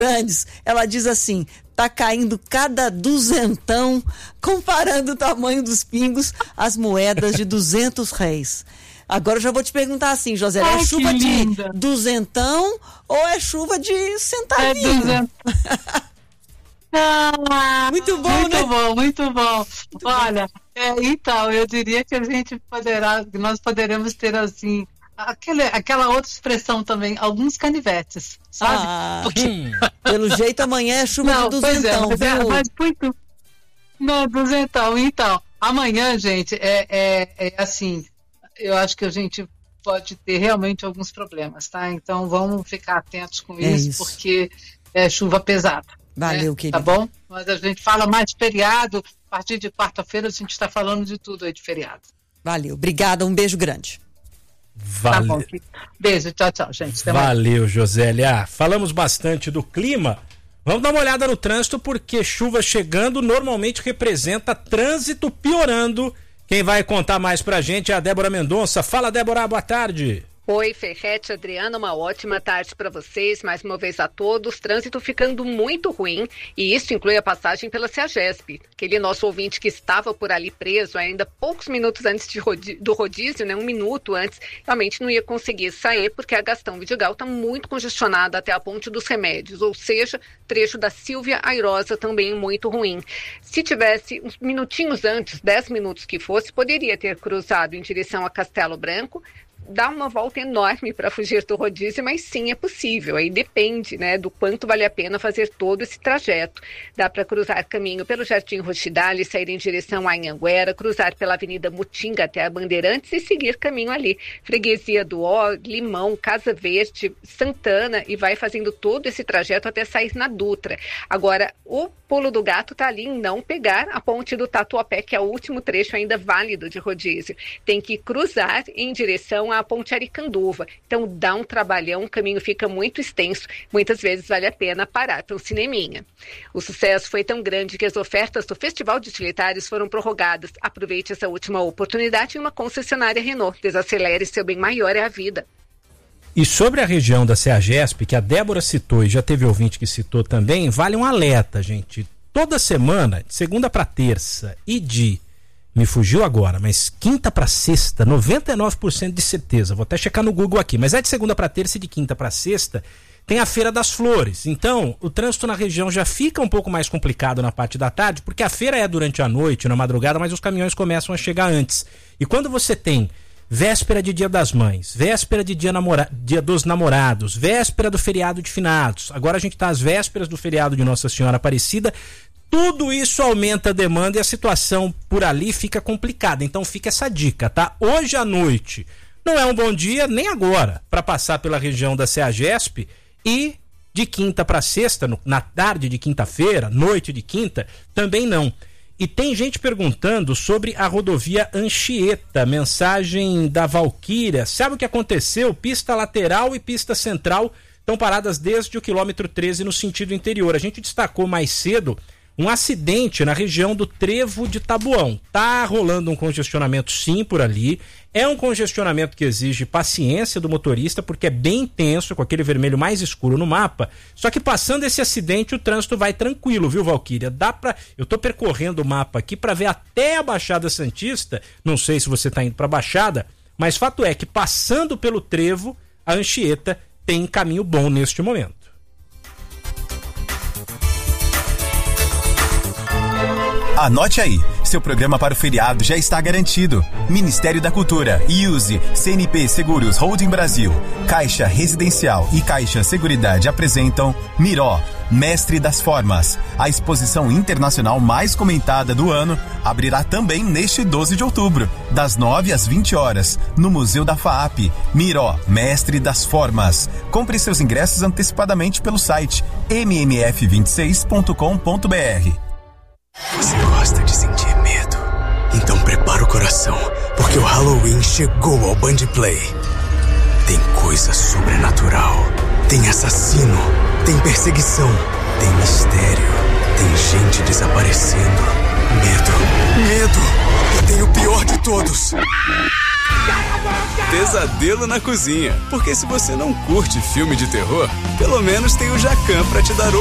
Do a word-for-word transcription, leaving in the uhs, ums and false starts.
grandes, ela diz assim, tá caindo cada duzentão, comparando o tamanho dos pingos às moedas de duzentos réis. Agora eu já vou te perguntar assim, José, é chuva de duzentão ou é chuva de centavinho? É duzentão. Ah, muito bom, muito né? bom, muito bom. Muito Olha, bom. É, então, eu diria que a gente poderá, nós poderemos ter assim, aquele, aquela outra expressão também, alguns canivetes, sabe? Ah, Porque... hum, pelo jeito amanhã é chuva não, de duzentão, pois é, viu? mas muito... Não, duzentão, então, amanhã, gente, é, é, é assim, eu acho que a gente pode ter realmente alguns problemas, tá? Então vamos ficar atentos com é isso, isso, porque é chuva pesada. Valeu, né? querido. Tá bom? Mas a gente fala mais de feriado, a partir de quarta-feira a gente está falando de tudo aí de feriado. Valeu, obrigada, um beijo grande. Vale... Tá bom, beijo, tchau, tchau, gente. Até Valeu, Josélia. Falamos bastante do clima. Vamos dar uma olhada no trânsito, porque chuva chegando normalmente representa trânsito piorando. Quem vai contar mais pra gente é a Débora Mendonça. Fala, Débora, boa tarde. Oi, Ferrete, Adriana, uma ótima tarde para vocês, mais uma vez a todos. Trânsito ficando muito ruim, e isso inclui a passagem pela CEAGESP. Aquele nosso ouvinte que estava por ali preso ainda poucos minutos antes de rodi- do rodízio, né, um minuto antes, realmente não ia conseguir sair, porque a Gastão Vidigal está muito congestionada até a Ponte dos Remédios, ou seja, trecho da Silvia Airosa também muito ruim. Se tivesse uns minutinhos antes, dez minutos que fosse, poderia ter cruzado em direção a Castelo Branco, dá uma volta enorme para fugir do rodízio, mas sim, é possível. Aí depende, né, do quanto vale a pena fazer todo esse trajeto. Dá para cruzar caminho pelo Jardim Rochidale, sair em direção a Anhanguera, cruzar pela Avenida Mutinga até a Bandeirantes e seguir caminho ali. Freguesia do Ó, Limão, Casa Verde, Santana, e vai fazendo todo esse trajeto até sair na Dutra. Agora, o pulo do gato tá ali em não pegar a ponte do Tatuapé, que é o último trecho ainda válido de rodízio. Tem que cruzar em direção à Ponte Aricanduva. Então dá um trabalhão, o caminho fica muito extenso, muitas vezes vale a pena parar para um cineminha. O sucesso foi tão grande que as ofertas do Festival de Utilitários foram prorrogadas. Aproveite essa última oportunidade em uma concessionária Renault. Desacelere, seu bem maior é a vida. E sobre a região da CEAGESP, que a Débora citou e já teve ouvinte que citou também, vale um alerta, gente. Toda semana, de segunda para terça e de, me fugiu agora, mas quinta para sexta, noventa e nove por cento de certeza, vou até checar no Google aqui, mas é de segunda para terça e de quinta para sexta, tem a Feira das Flores. Então, o trânsito na região já fica um pouco mais complicado na parte da tarde, porque a feira é durante a noite, na madrugada, mas os caminhões começam a chegar antes. E quando você tem véspera de Dia das Mães, véspera de dia, namora... dia dos Namorados, véspera do feriado de finados, agora a gente está às vésperas do feriado de Nossa Senhora Aparecida, tudo isso aumenta a demanda e a situação por ali fica complicada. Então fica essa dica, tá? Hoje à noite não é um bom dia, nem agora, para passar pela região da CEAGESP, e de quinta para sexta, no... na tarde de quinta-feira, noite de quinta, também não. E tem gente perguntando sobre a rodovia Anchieta, mensagem da Valquíria. Sabe o que aconteceu? Pista lateral e pista central estão paradas desde o quilômetro treze no sentido interior. A gente destacou mais cedo um acidente na região do Trevo de Taboão. Tá rolando um congestionamento sim por ali. É um congestionamento que exige paciência do motorista, porque é bem intenso, com aquele vermelho mais escuro no mapa. Só que passando esse acidente, o trânsito vai tranquilo, viu, Valquíria? Dá pra... Eu tô percorrendo o mapa aqui para ver até a Baixada Santista. Não sei se você tá indo pra Baixada, mas fato é que passando pelo Trevo, a Anchieta tem caminho bom neste momento. Anote aí, seu programa para o feriado já está garantido. Ministério da Cultura, I U S E, C N P Seguros Holding Brasil, Caixa Residencial e Caixa Seguridade apresentam Miró, Mestre das Formas. A exposição internacional mais comentada do ano abrirá também neste doze de outubro, das nove às vinte horas, no Museu da FAAP. Miró, Mestre das Formas. Compre seus ingressos antecipadamente pelo site m m f vinte e seis ponto com ponto b r. Você gosta de sentir medo? Então prepara o coração, porque o Halloween chegou ao Band Play. Tem coisa sobrenatural, tem assassino, tem perseguição, tem mistério, tem gente desaparecendo. Medo, medo, e tem o pior de todos: Pesadelo na Cozinha. Porque se você não curte filme de terror, pelo menos tem o Jacan pra te dar